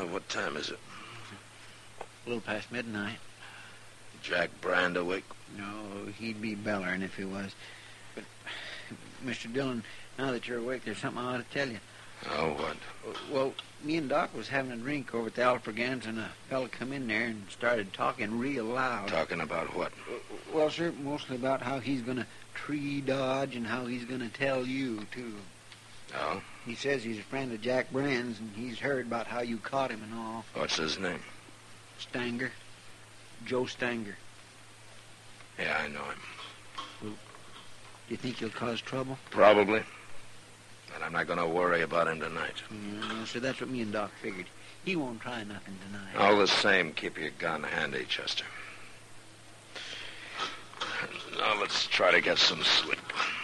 What time is it? A little past midnight. Jack Brand awake? No, he'd be bellering if he was. But, Mr. Dillon, now that you're awake, there's something I ought to tell you. Oh, what? Well, me and Doc was having a drink over at the Alfregans, and a fella come in there and started talking real loud. Talking about what? Well, sir, mostly about how he's going to tree dodge and how he's going to tell you, too. Oh? He says he's a friend of Jack Brand's, and he's heard about how you caught him and all. What's his name? Stanger. Joe Stanger. Yeah, I know him. Well, do you think he'll cause trouble? Probably. But I'm not going to worry about him tonight. Yeah, so that's what me and Doc figured. He won't try nothing tonight. All the same, keep your gun handy, Chester. Now let's try to get some sleep.